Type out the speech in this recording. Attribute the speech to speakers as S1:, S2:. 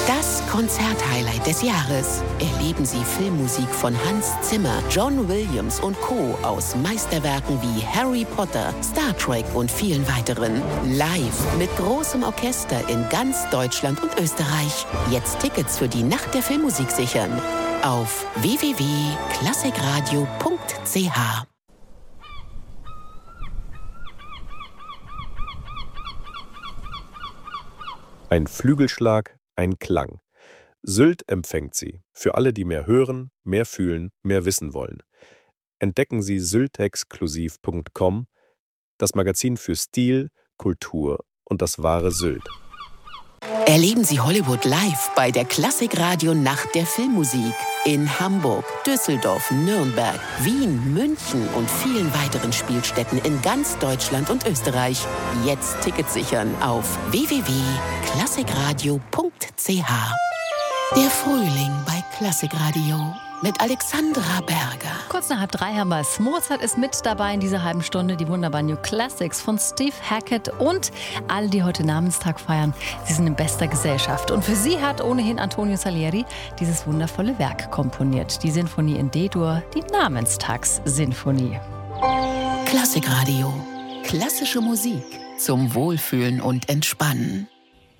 S1: Das Konzerthighlight des Jahres. Erleben Sie Filmmusik von Hans Zimmer, John Williams und Co. aus Meisterwerken wie Harry Potter, Star Trek und vielen weiteren. Live mit großem Orchester in ganz Deutschland und Österreich. Jetzt Tickets für die Nacht der Filmmusik sichern. Auf www.klassikradio.ch.
S2: Ein Flügelschlag, ein Klang. Sylt empfängt Sie. Für alle, die mehr hören, mehr fühlen, mehr wissen wollen. Entdecken Sie syltexklusiv.com, das Magazin für Stil, Kultur und das wahre Sylt.
S1: Erleben Sie Hollywood live bei der Klassikradio Nacht der Filmmusik in Hamburg, Düsseldorf, Nürnberg, Wien, München und vielen weiteren Spielstätten in ganz Deutschland und Österreich. Jetzt Tickets sichern auf www.klassikradio.ch. Der Frühling bei Klassikradio mit Alexandra Berger.
S3: Kurz nach 2:30 haben wir es. Mozart ist mit dabei in dieser halben Stunde. Die wunderbaren New Classics von Steve Hackett und alle, die heute Namenstag feiern. Sie sind in bester Gesellschaft. Und für sie hat ohnehin Antonio Salieri dieses wundervolle Werk komponiert. Die Sinfonie in D-Dur, die Namenstagssinfonie.
S1: Klassikradio. Klassische Musik zum Wohlfühlen und Entspannen.